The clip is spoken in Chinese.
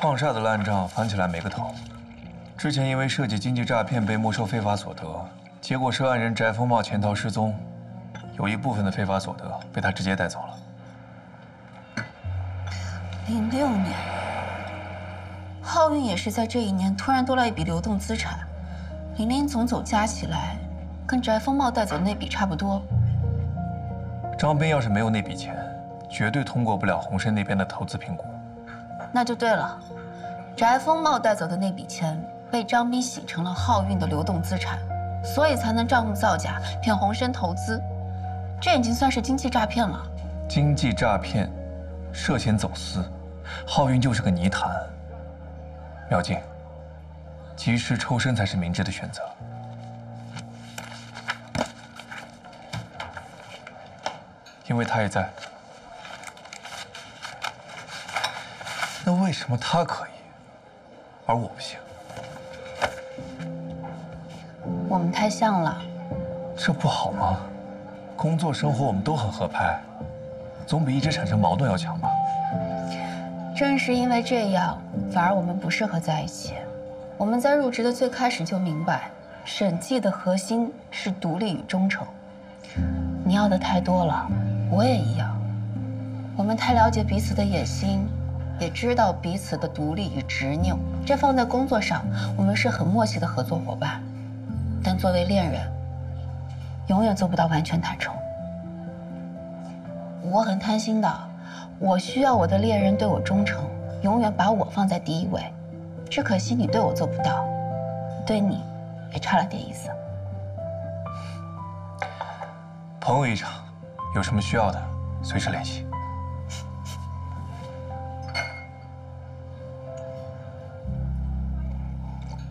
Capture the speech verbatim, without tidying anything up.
矿煞的烂账翻起来没个头。之前因为涉及经济诈骗被没收非法所得，结果涉案人翟风茂潜逃失踪，有一部分的非法所得被他直接带走了。 零六年，浩运也是在这一年突然多了一笔流动资产，零零总总加起来，跟翟风茂带走的那笔差不多。 张斌要是没有那笔钱，绝对通过不了鸿升那边的投资评估。 那就对了，翟风茂带走的那笔钱被张斌洗成了浩运的流动资产，所以才能账目造假，骗鸿升投资。这已经算是经济诈骗了。 经济诈骗，涉嫌走私，浩运就是个泥潭。苗静，及时抽身才是明智的选择。因为他也在。那为什么他可以，而我不行？ 我们太像了。 这不好吗？工作生活我们都很合拍，总比一直产生矛盾要强吧？ 正是因为这样，反而我们不适合在一起。我们在入职的最开始就明白，审计的核心是独立与忠诚。你要的太多了，我也一样。我们太了解彼此的野心，也知道彼此的独立与执拗。这放在工作上，我们是很默契的合作伙伴。但作为恋人，永远做不到完全坦诚。我很贪心的，我需要我的恋人对我忠诚，永远把我放在第一位。只可惜你对我做不到，对你也差了点意思。 朋友一场，有什么需要的，随时联系。